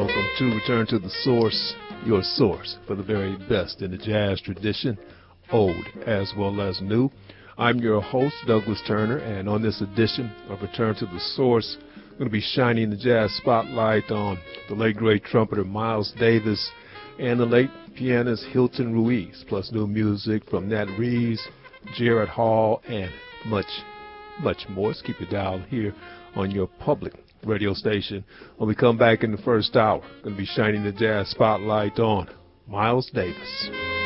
welcome to Return to the Source, your source for the very best in the jazz tradition, old as well as new. I'm your host, Douglas Turner, and on this edition of Return to the Source, I'm going to be shining the jazz spotlight on the late great trumpeter Miles Davis and the late pianist Hilton Ruiz, plus new music from Nat Reeves, Jared Hall, and much more. So keep your dial here on your public radio station. When we come back in the first hour, going to be shining the jazz spotlight on Miles Davis.